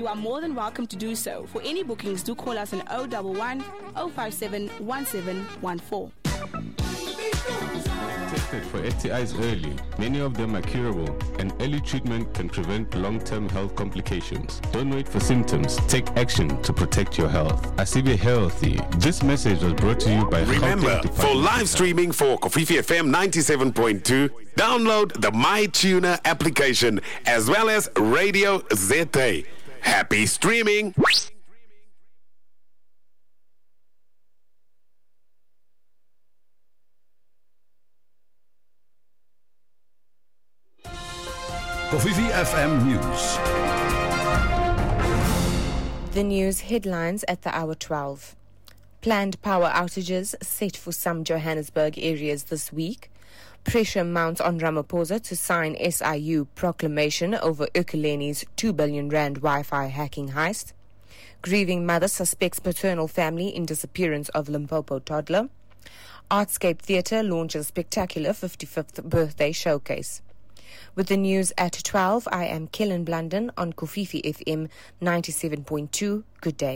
you are more than welcome to do so. For any bookings, do call us on 011 057 1714. Tested for STIs early. Many of them are curable, and early treatment can prevent long-term health complications. Don't wait for symptoms. Take action to protect your health. Asibe Healthy. This message was brought to you by Remember, for live streaming for Kofifi FM 97.2, download the MyTuner application as well as Radio ZA. Happy streaming! Kofifi FM News. The news headlines at the hour 12. Planned power outages set for some Johannesburg areas this week. Pressure mounts on Ramaphosa to sign SIU proclamation over Ekurhuleni's 2 billion rand Wi-Fi hacking heist. Grieving mother suspects paternal family in disappearance of Limpopo toddler. Artscape Theatre launches spectacular 55th birthday showcase. With the news at 12, I am Kellen Blunden on Kofifi FM 97.2. Good day.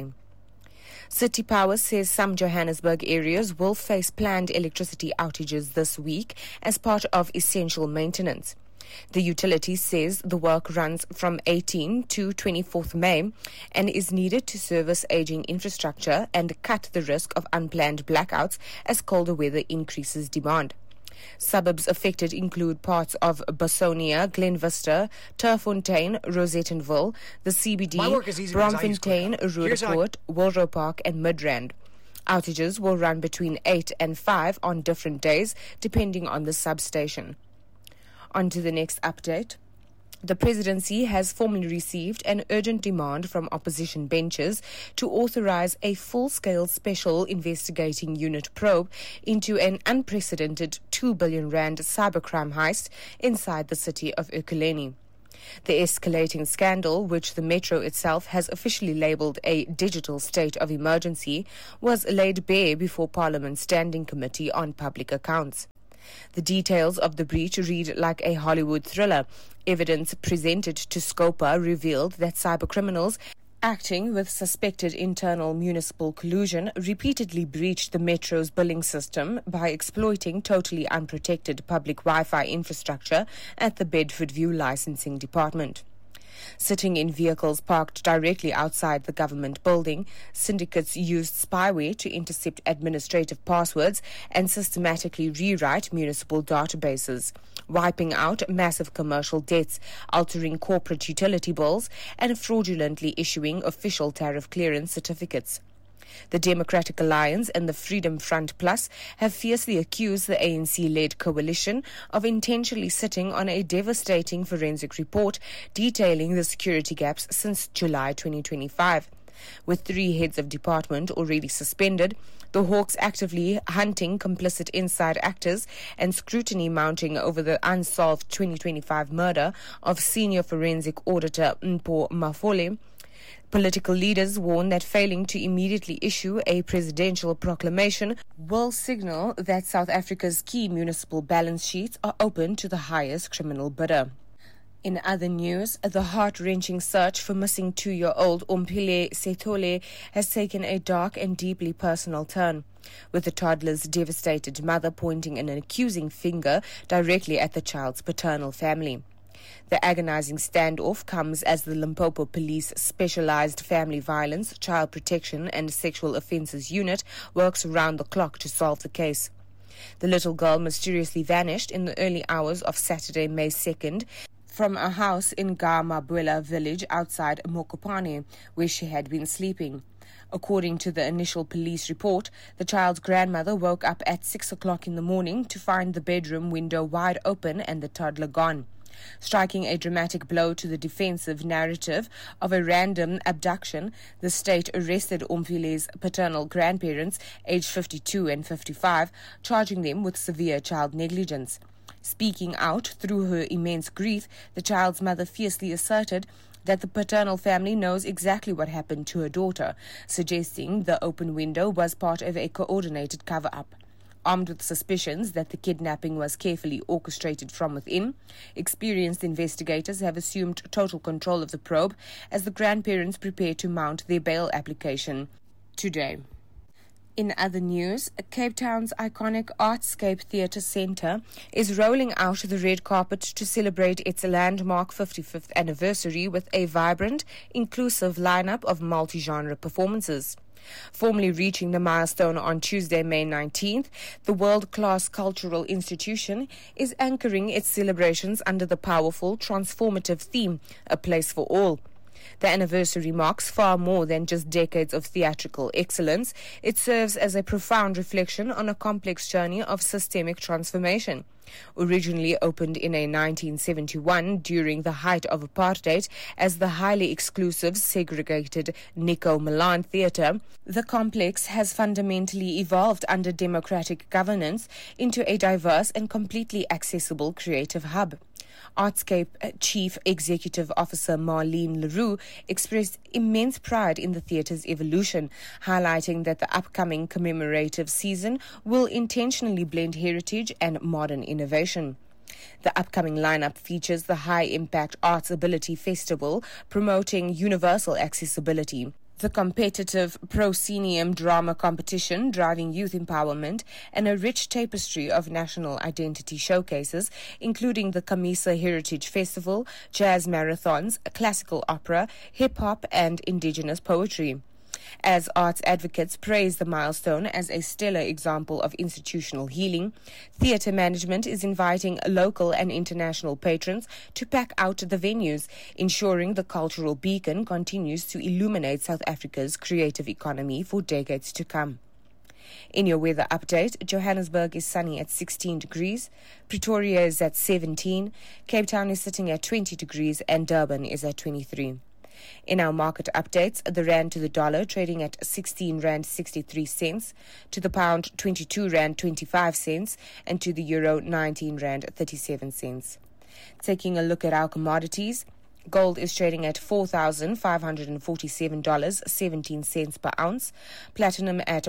City Power says some Johannesburg areas will face planned electricity outages this week as part of essential maintenance. The utility says the work runs from 18 to 24th May and is needed to service aging infrastructure and cut the risk of unplanned blackouts as colder weather increases demand. Suburbs affected include parts of Bassonia, Glen Vista, Turfontein, Rosettenville, the CBD, Bromfontein, Roodepoort, Willow Park and Midrand. Outages will run between 8 and 5 on different days, depending on the substation. On to the next update. The presidency has formally received an urgent demand from opposition benches to authorize a full-scale special investigating unit probe into an unprecedented 2 billion rand cybercrime heist inside the city of Ekurhuleni. The escalating scandal, which the Metro itself has officially labelled a digital state of emergency, was laid bare before Parliament's Standing Committee on Public Accounts. The details of the breach read like a Hollywood thriller. Evidence presented to Scopa revealed that cybercriminals, acting with suspected internal municipal collusion, repeatedly breached the Metro's billing system by exploiting totally unprotected public Wi-Fi infrastructure at the Bedfordview Licensing Department. Sitting in vehicles parked directly outside the government building, syndicates used spyware to intercept administrative passwords and systematically rewrite municipal databases, wiping out massive commercial debts, altering corporate utility bills, and fraudulently issuing official tariff clearance certificates. The Democratic Alliance and the Freedom Front Plus have fiercely accused the ANC-led coalition of intentionally sitting on a devastating forensic report detailing the security gaps since July 2025. With 3 heads of department already suspended, the Hawks actively hunting complicit inside actors and scrutiny mounting over the unsolved 2025 murder of senior forensic auditor Mpho Mafole, political leaders warn that failing to immediately issue a presidential proclamation will signal that South Africa's key municipal balance sheets are open to the highest criminal bidder. In other news, the heart-wrenching search for missing 2-year-old Omphile Sethole has taken a dark and deeply personal turn, with the toddler's devastated mother pointing an accusing finger directly at the child's paternal family. The agonizing standoff comes as the Limpopo Police Specialized Family Violence, Child Protection and Sexual Offences Unit works round the clock to solve the case. The little girl mysteriously vanished in the early hours of Saturday, May 2nd, from a house in Gamabwela village outside Mokopane, where she had been sleeping. According to the initial police report, the child's grandmother woke up at 6 o'clock in the morning to find the bedroom window wide open and the toddler gone. Striking a dramatic blow to the defensive narrative of a random abduction, the state arrested Omphile's paternal grandparents, aged 52 and 55, charging them with severe child negligence. Speaking out through her immense grief, the child's mother fiercely asserted that the paternal family knows exactly what happened to her daughter, suggesting the open window was part of a coordinated cover-up. Armed with suspicions that the kidnapping was carefully orchestrated from within, experienced investigators have assumed total control of the probe as the grandparents prepare to mount their bail application today. In other news, Cape Town's iconic Artscape Theatre Centre is rolling out the red carpet to celebrate its landmark 55th anniversary with a vibrant, inclusive lineup of multi-genre performances. Formally reaching the milestone on Tuesday, May 19th, the world-class cultural institution is anchoring its celebrations under the powerful, transformative theme, A Place for All. The anniversary marks far more than just decades of theatrical excellence. It serves as a profound reflection on a complex journey of systemic transformation. Originally opened in 1971 during the height of apartheid as the highly exclusive, segregated Nico Milan Theatre, the complex has fundamentally evolved under democratic governance into a diverse and completely accessible creative hub. Artscape Chief Executive Officer Marlene Leroux expressed immense pride in the theatre's evolution, highlighting that the upcoming commemorative season will intentionally blend heritage and modern innovation. The upcoming lineup features the High Impact Arts Ability Festival, promoting universal accessibility, the competitive proscenium drama competition driving youth empowerment, and a rich tapestry of national identity showcases, including the Camisa Heritage Festival, jazz marathons, classical opera, hip-hop, and indigenous poetry. As arts advocates praise the milestone as a stellar example of institutional healing, theatre management is inviting local and international patrons to pack out the venues, ensuring the cultural beacon continues to illuminate South Africa's creative economy for decades to come. In your weather update, Johannesburg is sunny at 16 degrees, Pretoria is at 17, Cape Town is sitting at 20 degrees, and Durban is at 23. In our market updates, the rand to the dollar trading at 16 rand 63 cents, to the pound 22 rand 25 cents, and to the euro 19 rand 37 cents. Taking a look at our commodities, gold is trading at $4,547.17 per ounce, platinum at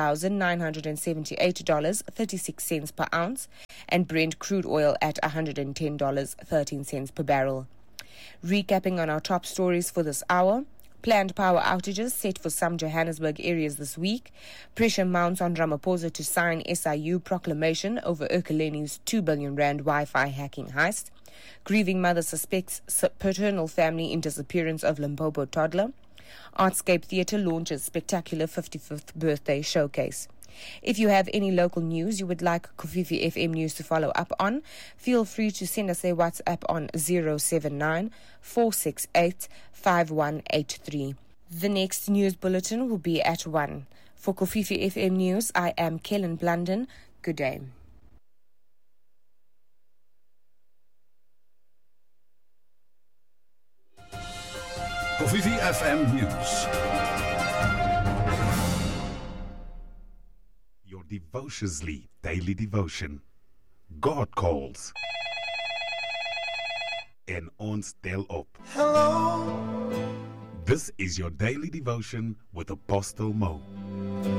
$1,978.36 per ounce, and Brent crude oil at $110.13 per barrel. Recapping on our top stories for this hour, planned power outages set for some Johannesburg areas this week, pressure mounts on Ramaphosa to sign SIU proclamation over Ekurhuleni's 2 billion rand Wi-Fi hacking heist, grieving mother suspects paternal family in disappearance of Limpopo toddler, Artscape Theatre launches spectacular 55th birthday showcase. If you have any local news you would like Kofifi FM News to follow up on, feel free to send us a WhatsApp on 079 468 5183. The next news bulletin will be at 1. For Kofifi FM News, I am Kellen Blunden. Good day. Kofifi FM News. Your Devotiously daily devotion. God calls. En ons tel op. Hello. This is your daily devotion with Apostle Mo.